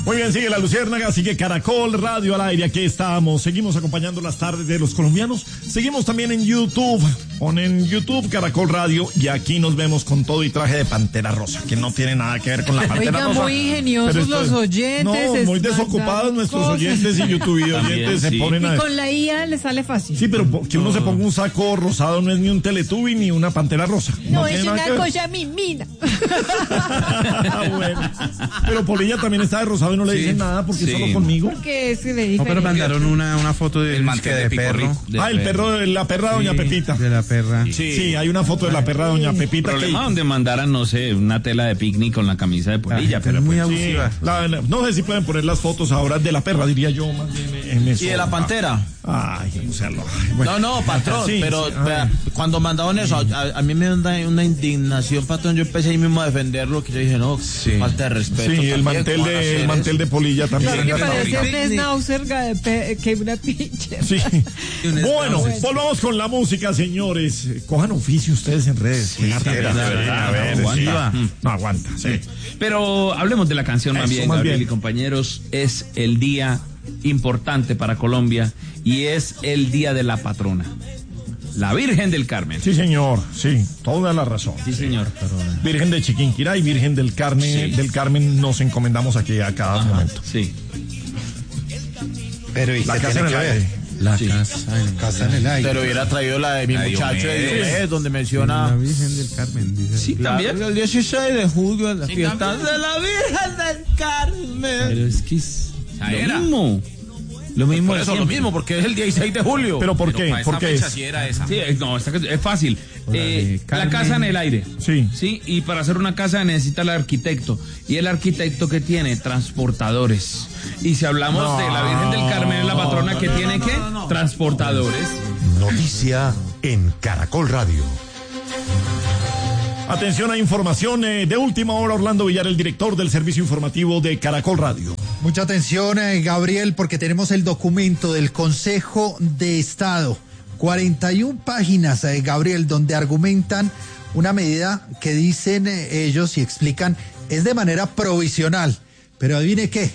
Muy bien, sigue la Luciérnaga, sigue Caracol Radio al aire, aquí estamos, seguimos acompañando las tardes de los colombianos, seguimos también en YouTube, ponen YouTube Caracol Radio y aquí nos vemos con todo y traje de Pantera Rosa, que no tiene nada que ver con la Pantera Rosa. Muy ingeniosos los oyentes. No, muy desocupados nuestros oyentes y YouTube oyentes se ponen a... Y con la IA le sale fácil. Sí, pero que uno se ponga un saco rosado no es ni un Teletubby ni una Pantera Rosa. No es una cosa mimina. Bueno, pero Polilla también está de rosado y no le dicen nada porque solo conmigo. Porque es de no, pero mandaron una foto del mantel de perro. El perro de la perra Doña Pepita. De la perra. Sí, hay una foto de la perra Doña Pepita. Problema donde mandaran, no sé, una tela de picnic con la camisa de Polilla, pero es muy pues, abusiva. No sé si pueden poner las fotos ahora de la perra, diría yo, más bien en eso. ¿Y de la pantera? Ay, o sea, bueno. No, patrón, sí, pero sí, cuando mandaron eso, a mí me da una indignación, patrón. Yo empecé ahí mismo a defenderlo, que yo dije, no, falta de respeto. Sí, el mantel de Polilla también. Claro que parece un schnauzer que una pinche. Sí. Bueno, volvamos con la música, señores. Cojan oficio ustedes en redes. Sí, no aguanta. Sí. Pero hablemos de la canción más bien, Gabriel y compañeros. Es el día importante para Colombia y es el día de la patrona, la Virgen del Carmen. Sí, señor, sí, toda la razón. Sí, señor. Virgen de Chiquinquirá y Virgen del Carmen nos encomendamos aquí a cada momento. Sí. Pero ¿y la qué casa tiene en el que ver? aire. La casa en el aire. Pero hubiera traído la de mi muchacho de Diomedes, donde menciona la Virgen del Carmen, dice. Sí, también. El 16 de julio, la fiesta de la Virgen del Carmen. Pero es que es lo mismo. Por eso lo mismo, porque es el 16 de julio. ¿Pero por qué? ¿Por qué es? Sí era esa. Sí, no, es fácil. La casa en el aire. Sí. Sí, y para hacer una casa necesita el arquitecto. Y el arquitecto que tiene transportadores. Y si hablamos de la Virgen del Carmen, es la patrona que tiene ¿qué? Transportadores. Noticia en Caracol Radio. Atención a información de última hora. Orlando Villar, el director del servicio informativo de Caracol Radio. Mucha atención, Gabriel, porque tenemos el documento del Consejo de Estado. 41 páginas, Gabriel, donde argumentan una medida que dicen ellos y explican es de manera provisional. Pero adivine qué,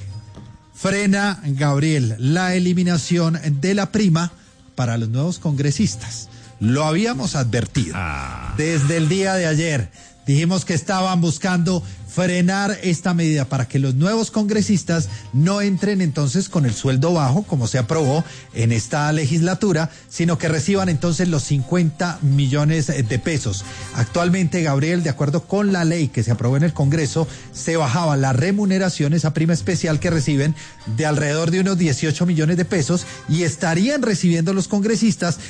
frena, Gabriel, la eliminación de la prima para los nuevos congresistas. Lo habíamos advertido desde el día de ayer. Dijimos que estaban buscando frenar esta medida para que los nuevos congresistas no entren entonces con el sueldo bajo, como se aprobó en esta legislatura, sino que reciban entonces los 50 millones de pesos. Actualmente, Gabriel, de acuerdo con la ley que se aprobó en el Congreso, se bajaba la remuneración, esa prima especial que reciben, de alrededor de unos 18 millones de pesos y estarían recibiendo los congresistas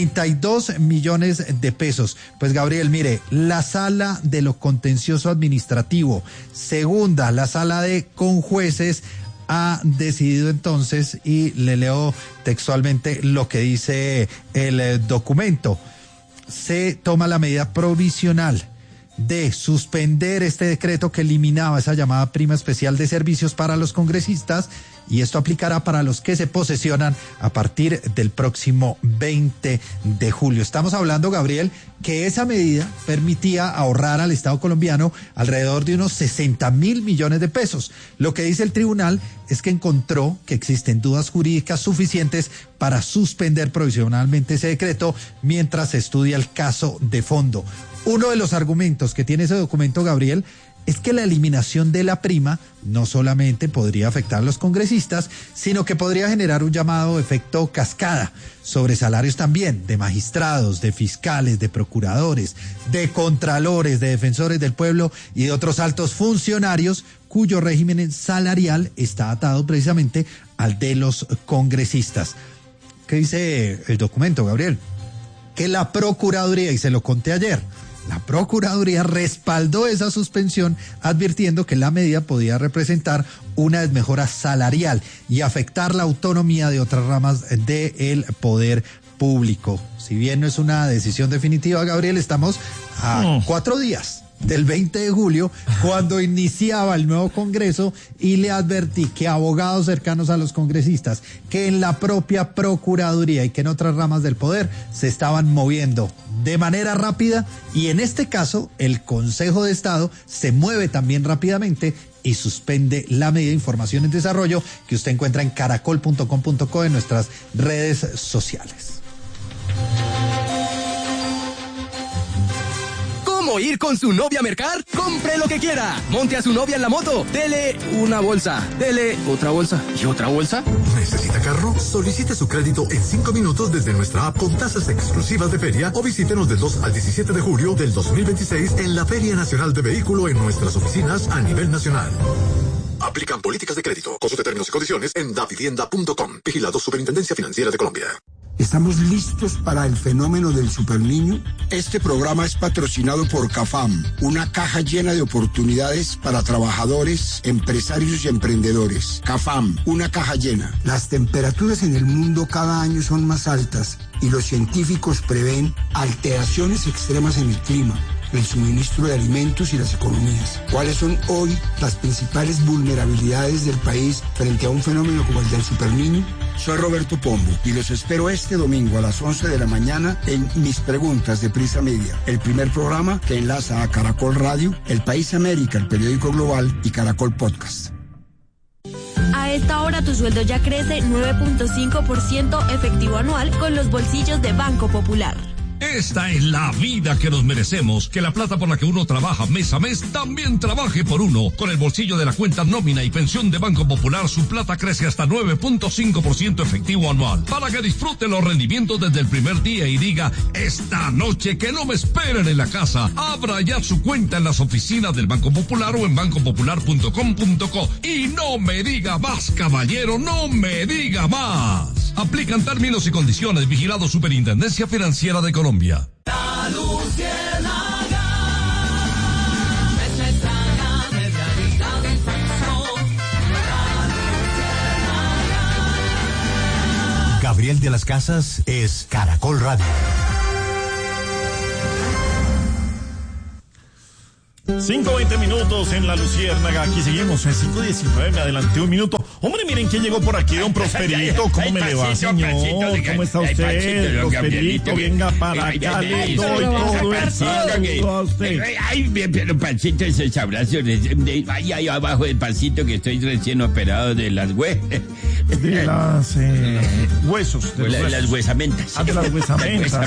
32 millones de pesos. Pues, Gabriel, mire, la Sala de lo Contencioso Administrativo, segunda, la Sala de Conjueces, ha decidido entonces, y le leo textualmente lo que dice el documento, se toma la medida provisional de suspender este decreto que eliminaba esa llamada prima especial de servicios para los congresistas, y esto aplicará para los que se posesionan a partir del próximo 20 de julio. Estamos hablando, Gabriel, que esa medida permitía ahorrar al Estado colombiano alrededor de unos 60 mil millones de pesos. Lo que dice el tribunal es que encontró que existen dudas jurídicas suficientes para suspender provisionalmente ese decreto mientras se estudia el caso de fondo. Uno de los argumentos que tiene ese documento, Gabriel, es que la eliminación de la prima no solamente podría afectar a los congresistas, sino que podría generar un llamado efecto cascada sobre salarios también de magistrados, de fiscales, de procuradores, de contralores, de defensores del pueblo y de otros altos funcionarios cuyo régimen salarial está atado precisamente al de los congresistas. ¿Qué dice el documento, Gabriel? Que la Procuraduría, y se lo conté ayer, la Procuraduría respaldó esa suspensión advirtiendo que la medida podía representar una desmejora salarial y afectar la autonomía de otras ramas del poder público. Si bien no es una decisión definitiva, Gabriel, estamos a 4 días del 20 de julio, cuando iniciaba el nuevo Congreso, y le advertí que abogados cercanos a los congresistas, que en la propia Procuraduría y que en otras ramas del poder se estaban moviendo de manera rápida, y en este caso el Consejo de Estado se mueve también rápidamente y suspende la medida de información en desarrollo que usted encuentra en caracol.com.co, en nuestras redes sociales. ¿Cómo ir con su novia a mercar? Compre lo que quiera. Monte a su novia en la moto. Dele una bolsa. Dele otra bolsa. ¿Y otra bolsa? ¿Necesita carro? Solicite su crédito en 5 minutos desde nuestra app con tasas exclusivas de feria o visítenos del 2 al 17 de julio del 2026 en la Feria Nacional de Vehículo en nuestras oficinas a nivel nacional. Aplican políticas de crédito. Consulte términos y condiciones en davivienda.com. Vigilado Superintendencia Financiera de Colombia. ¿Estamos listos para el fenómeno del superniño? Este programa es patrocinado por CAFAM, una caja llena de oportunidades para trabajadores, empresarios y emprendedores. CAFAM, una caja llena. Las temperaturas en el mundo cada año son más altas y los científicos prevén alteraciones extremas en el clima, el suministro de alimentos y las economías. ¿Cuáles son hoy las principales vulnerabilidades del país frente a un fenómeno como el del superniño? Soy Roberto Pombo y los espero este domingo a las 11 de la mañana en Mis Preguntas de Prisa Media, el primer programa que enlaza a Caracol Radio, El País América, el periódico global, y Caracol Podcast. A esta hora tu sueldo ya crece 9.5% efectivo anual con los bolsillos de Banco Popular. Esta es la vida que nos merecemos, que la plata por la que uno trabaja mes a mes también trabaje por uno. Con el bolsillo de la cuenta nómina y pensión de Banco Popular, su plata crece hasta 9.5% efectivo anual, para que disfrute los rendimientos desde el primer día y diga, esta noche que no me esperen en la casa. Abra ya su cuenta en las oficinas del Banco Popular o en bancopopular.com.co. Y no me diga más, caballero, no me diga más. Aplican términos y condiciones. Vigilado Superintendencia Financiera de Colombia. La luciérnaga es nuestra gran realidad del sexo. La Gabriel de las Casas es Caracol Radio. 5:20 minutos en La Luciérnaga. Aquí seguimos en 5:19. Me adelanté un minuto. Hombre, miren quién llegó por aquí, don Prosperito. ¿Cómo me le va, señor? ¿Cómo está usted? Prosperito, venga para acá. Le doy todo el saludo a usted. Ay, pero pancito, esos abrazos. Ay, ahí abajo del pancito que estoy recién operado de las de las huesos. De las huesamentas. Ah, de las huesamentas.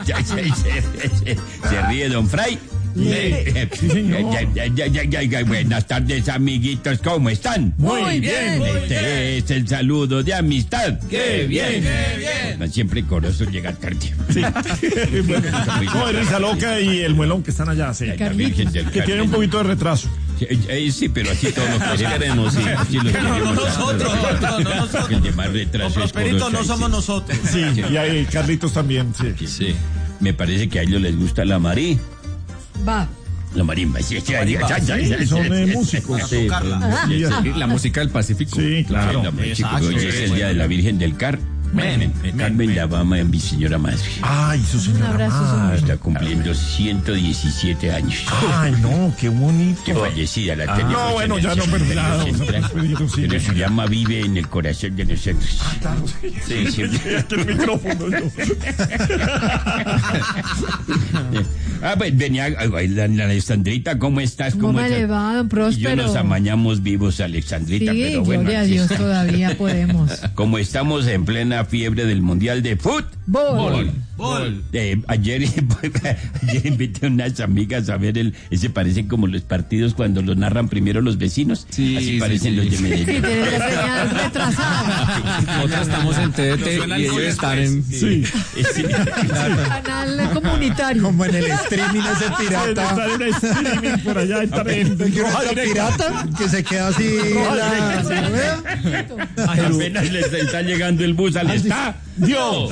Se ríe don Fray. Sí, señor. Buenas tardes, amiguitos, ¿cómo están? Muy bien. Este es el saludo de amistad. ¡Qué bien! ¡Qué bien! Siempre Corozo llega tarde. Sí. No, Risa Loca y el Muelón que están allá, sí. Que tienen un poquito de retraso. Sí, pero así todos los queremos, sí. Así los queremos. No nosotros. El de más retraso es Prosperito, no somos nosotros. Sí, y ahí Carlitos también, sí. Sí. Me parece que a ellos les gusta la Marí. Va. La marimba, sí, son músicos. Sí, la música del Pacífico. Sí, claro. Hoy es el día de la Virgen del Carmen Lavama, mi señora madre. Ay, su señora madre. Está cumpliendo 117 años. Ay, no, qué bonito. Qué fallecida la tenemos. No, bueno, ya no, verdad. Pero su llama vive en el corazón de nosotros. Ah, claro. Sí, siempre. Aquí el micrófono. Pues venía, la Alexandrita, ¿cómo estás? ¿Cómo me le va, don Próspero? Y yo nos amañamos vivos, Alexandrita, sí, pero bueno. Gloria a Dios, todavía podemos. Como estamos en plena fiebre del Mundial de Fútbol. Ayer invité a unas amigas a ver ese parecen como los partidos cuando los narran primero los vecinos. Sí, así parecen los de Medellín. Sí, tienen las señales retrasadas. Nosotros estamos en TDT y ellos están en... Sí. Canal comunitario. Como en el streaming ese pirata. Está en el streaming por allá. Pirata que se queda así. Apenas les está llegando el bus al estadio.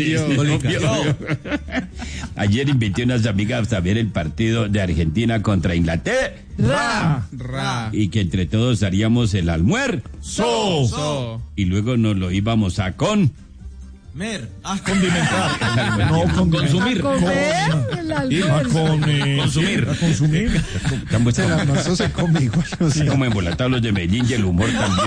Ayer invité a unas amigas a ver el partido de Argentina contra Inglaterra. Y que entre todos haríamos el almuerzo. Y luego nos lo íbamos a Condimentar. No, consumir. Consumir. El almuerzo se come igual. O sea. Como embolatados los de Medellín y el humor también.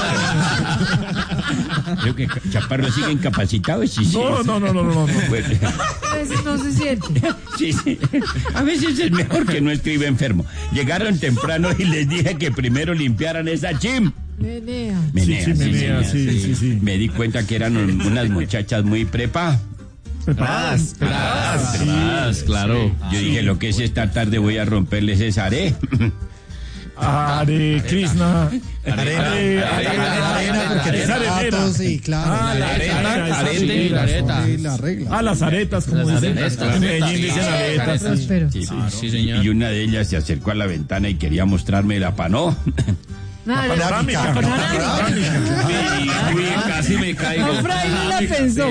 Creo que Chaparro sigue incapacitado. Sí. No. Bueno. A veces no se siente. Sí. A veces es mejor que no escriba enfermo. Llegaron temprano y les dije que primero limpiaran esa chim. Menea. Sí. Me di cuenta que eran unas muchachas muy preparadas, claro. Yo dije, lo que es esta tarde voy a romperles esa are. Hare Krishna. Arena, porque es aretera. Sí, claro. La regla. Las aretas, como dicen. En Medellín dicen aretas. Sí, señor. Y una de ellas se acercó a la ventana y quería mostrarme la panó. Panorámica. Casi me caigo. No, Fraile la pensó.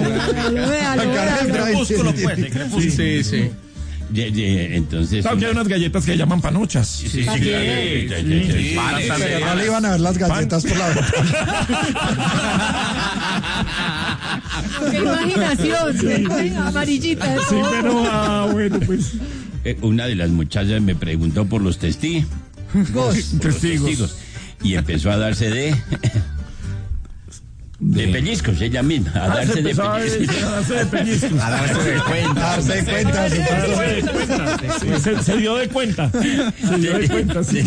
Sí. Entonces. ¿Sabes que hay unas galletas que llaman panochas? Sí, claro. Pero no le iban a ver las galletas por la ventana. Qué imaginación. Amarillita. Sí, pero bueno, pues. Una de las muchachas me preguntó por los testigos. Y empezó a darse de pellizcos ella misma, a darse de pellizcos. A darse de cuenta. Se dio de cuenta. Sí.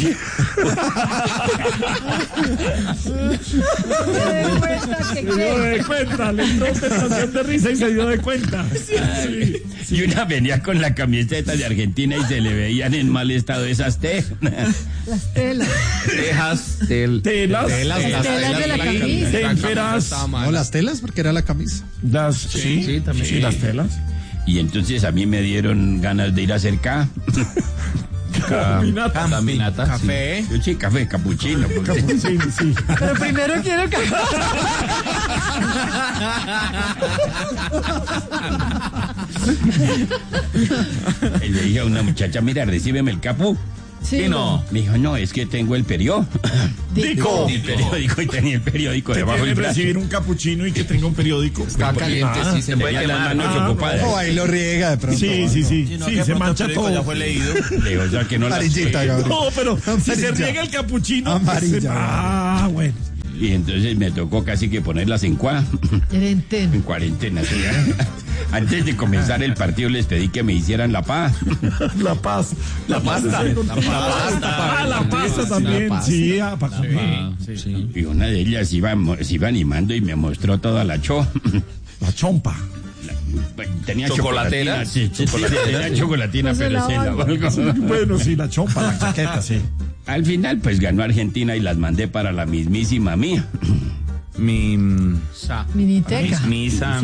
Se dio de cuenta, le entró sensación de risa y se dio de cuenta. Sí. Y una venía con la camiseta de Argentina y se le veían en mal estado esas Las telas. Telas de la camisa. Témperas. No, las telas, porque era la camisa. Sí, también. Sí, las telas. Y entonces a mí me dieron ganas de ir a hacer caminata. Café. Sí, café, capuchino. Sí. Pero primero quiero café. Y le dije a una muchacha, mira, recíbeme el capú. Sí, no. Me dijo, no, es que tengo el periódico. El periódico, y tenía el periódico debajo del brazo. Recibir un capuchino y que tenga un periódico. Está caliente, sí, se puede las manos ocupadas. O ahí lo riega de pronto. Sí, se mancha todo. Ya fue leído. Le digo, ya que no Amarillita, Gabriel. No, pero si se riega el capuchino. Amarilla. Bueno. Y entonces me tocó casi que ponerlas en cuarentena. Sí. Antes de comenzar el partido les pedí que me hicieran la paz. La pasta. La pasta también. Sí. Y una de ellas iba animando y me mostró toda la La chompa. Tenía ¿Chocolatera? Tenía chocolatina, pero se la valgo. Bueno, sí, la chompa, la chaqueta, sí. Al final, pues ganó Argentina y las mandé para la mismísima mía. Miniteca. Misa,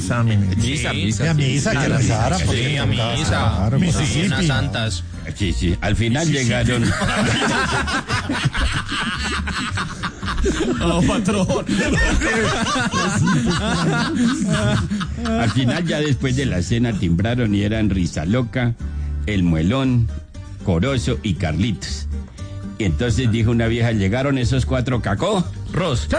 que rezara. Sí, a misa. Mississippi. Santas. Sí. Al final llegaron. No, patrón. Al final, ya después de la cena, timbraron y eran Risa Loca, El Muelón, Corozo y Carlitos. Y entonces dijo una vieja, llegaron esos 4 cacó. Ros.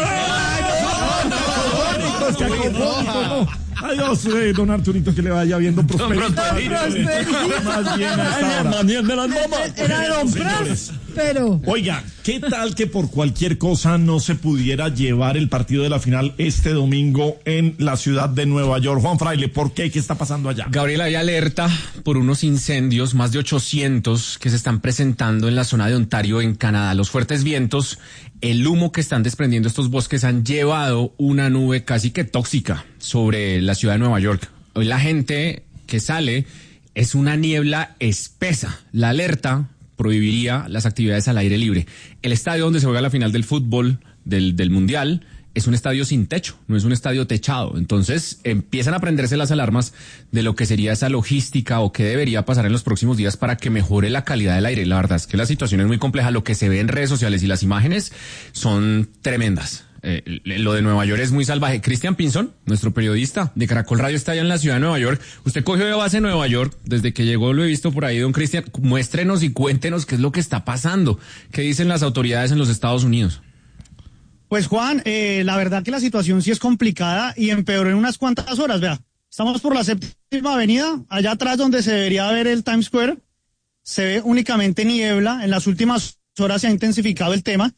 Adiós, don Arturito, que le vaya viendo prosperidad. Más bien a esta hora. Era don Pras, pero... Oiga, ¿qué tal que por cualquier cosa no se pudiera llevar el partido de la final este domingo en la ciudad de Nueva York? Juan Fraile, ¿por qué? ¿Qué está pasando allá? Gabriel, hay alerta por unos incendios, más de 800 que se están presentando en la zona de Ontario, en Canadá. Los fuertes vientos, el humo que están desprendiendo estos bosques han llevado una nube casi que tóxica sobre la ciudad de Nueva York. Hoy la gente que sale es una niebla espesa. La alerta prohibiría las actividades al aire libre. El estadio donde se juega la final del fútbol del Mundial es un estadio sin techo, no es un estadio techado. Entonces empiezan a prenderse las alarmas de lo que sería esa logística o qué debería pasar en los próximos días para que mejore la calidad del aire. La verdad es que la situación es muy compleja. Lo que se ve en redes sociales y las imágenes son tremendas. Lo de Nueva York es muy salvaje. Cristian Pinzón, nuestro periodista de Caracol Radio, está allá en la ciudad de Nueva York. Usted cogió de base Nueva York, desde que llegó lo he visto por ahí, don Cristian. Muéstrenos y cuéntenos qué es lo que está pasando, qué dicen las autoridades en los Estados Unidos. Pues Juan, la verdad que la situación sí es complicada y empeoró en unas cuantas horas, vea. Estamos por la 7ª avenida, allá atrás donde se debería ver el Times Square, se ve únicamente niebla. En las últimas horas se ha intensificado el tema.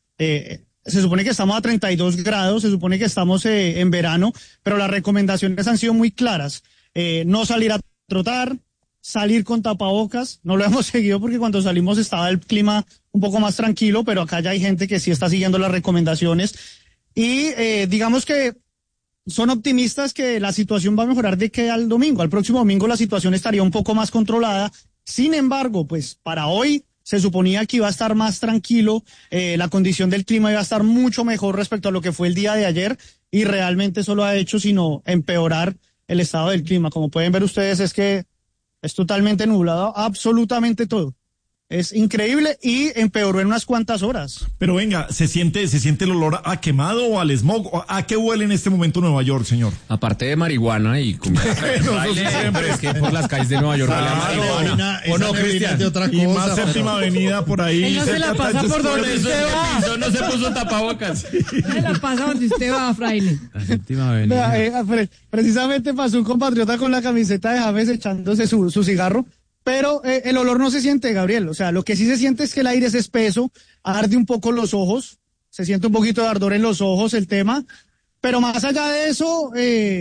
Se supone que estamos a 32 grados, se supone que estamos en verano, pero las recomendaciones han sido muy claras. No salir a trotar, salir con tapabocas. No lo hemos seguido porque cuando salimos estaba el clima un poco más tranquilo, pero acá ya hay gente que sí está siguiendo las recomendaciones. Y digamos que son optimistas que la situación va a mejorar de que al domingo. Al próximo domingo la situación estaría un poco más controlada. Sin embargo, pues para hoy se suponía que iba a estar más tranquilo, la condición del clima iba a estar mucho mejor respecto a lo que fue el día de ayer y realmente eso lo ha hecho sino empeorar el estado del clima. Como pueden ver ustedes es que es totalmente nublado, absolutamente todo. Es increíble y empeoró en unas cuantas horas. Pero venga, ¿se siente el olor a quemado o al smog? ¿A qué huele en este momento Nueva York, señor? Aparte de marihuana y comida. Siempre es que por las calles de Nueva York huele a marihuana. ¿O no, Cristian? Y más 7ª avenida por ahí. Él no se la pasa por donde usted va. No se puso tapabocas. Se la pasa donde usted va, fraile. La 7ª avenida. Precisamente pasó un compatriota con la camiseta de James echándose su cigarro. Pero el olor no se siente, Gabriel. O sea, lo que sí se siente es que el aire es espeso, arde un poco los ojos, se siente un poquito de ardor en los ojos el tema, pero más allá de eso,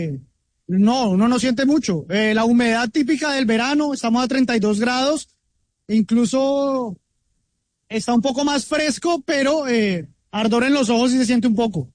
no, uno no siente mucho. La humedad típica del verano, estamos a 32 grados, incluso está un poco más fresco, pero ardor en los ojos sí se siente un poco.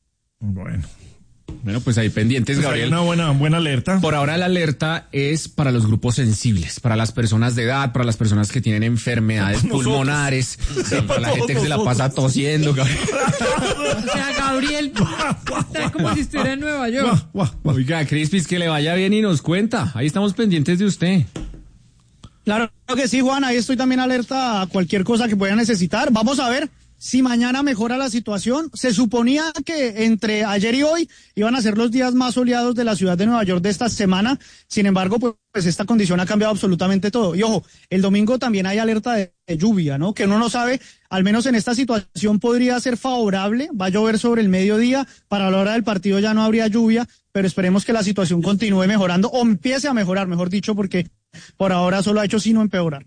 Bueno, pues ahí pendientes, pues Gabriel. Hay una buena alerta. Por ahora la alerta es para los grupos sensibles, para las personas de edad, para las personas que tienen enfermedades pulmonares, para la gente que se la pasa tosiendo, Gabriel. O sea, Gabriel está como si estuviera en Nueva York. Oiga, Crispis, que le vaya bien y nos cuenta. Ahí estamos pendientes de usted. Claro que sí, Juan, ahí estoy también alerta a cualquier cosa que pueda necesitar. Vamos a ver si mañana mejora la situación. Se suponía que entre ayer y hoy iban a ser los días más soleados de la ciudad de Nueva York de esta semana. Sin embargo, pues esta condición ha cambiado absolutamente todo. Y ojo, el domingo también hay alerta de lluvia, ¿no? Que uno no sabe, al menos en esta situación podría ser favorable. Va a llover sobre el mediodía. Para la hora del partido ya no habría lluvia, pero esperemos que la situación continúe mejorando o empiece a mejorar, mejor dicho, porque por ahora solo ha hecho sino empeorar.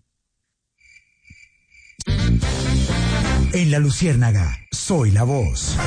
En La Luciérnaga, soy la voz.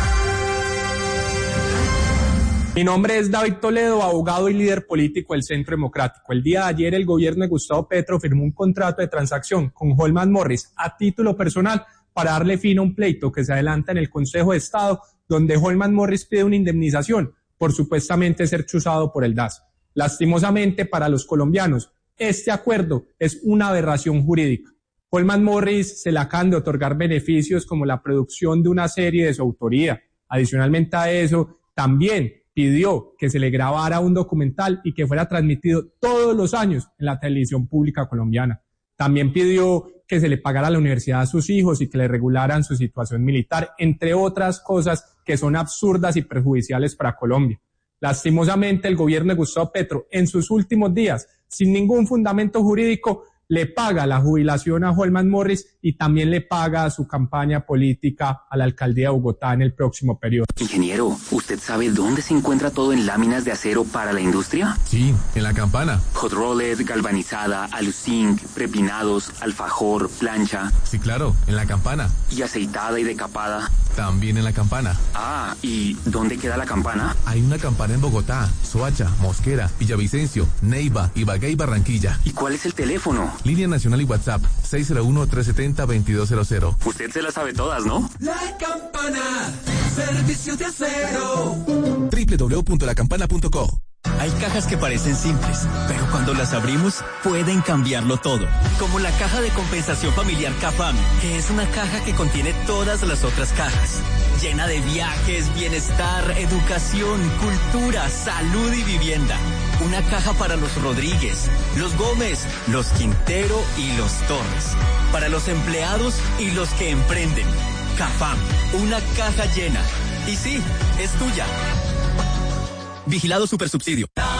Mi nombre es David Toledo, abogado y líder político del Centro Democrático. El día de ayer el gobierno de Gustavo Petro firmó un contrato de transacción con Holman Morris a título personal para darle fin a un pleito que se adelanta en el Consejo de Estado, donde Holman Morris pide una indemnización por supuestamente ser chuzado por el DAS. Lastimosamente para los colombianos, este acuerdo es una aberración jurídica. Holman Morris se le acaban de otorgar beneficios como la producción de una serie de su autoría. Adicionalmente a eso, también pidió que se le grabara un documental y que fuera transmitido todos los años en la televisión pública colombiana. También pidió que se le pagara a la universidad a sus hijos y que le regularan su situación militar, entre otras cosas que son absurdas y perjudiciales para Colombia. Lastimosamente, el gobierno de Gustavo Petro, en sus últimos días, sin ningún fundamento jurídico, le paga la jubilación a Holman Morris y también le paga su campaña política a la alcaldía de Bogotá en el próximo periodo. Ingeniero, ¿usted sabe dónde se encuentra todo en láminas de acero para la industria? Sí, en La Campana. Hot roller, galvanizada, aluzinc, prepinados, alfajor, plancha. Sí, claro, en La Campana. ¿Y aceitada y decapada? También en La Campana. Ah, ¿y dónde queda la campana? Hay una campana en Bogotá, Soacha, Mosquera, Villavicencio, Neiva, Ibagué y Barranquilla. ¿Y cuál es el teléfono? Línea nacional y WhatsApp, 601-370-2200. Usted se las sabe todas, ¿no? La Campana, servicio de acero. www.lacampana.co. Hay cajas que parecen simples, pero cuando las abrimos pueden cambiarlo todo. Como la caja de compensación familiar CAFAM, que es una caja que contiene todas las otras cajas. Llena de viajes, bienestar, educación, cultura, salud y vivienda. Una caja para los Rodríguez, los Gómez, los Quintero y los Torres. Para los empleados y los que emprenden. CAFAM, una caja llena. Y sí, es tuya. Vigilado Supersubsidio.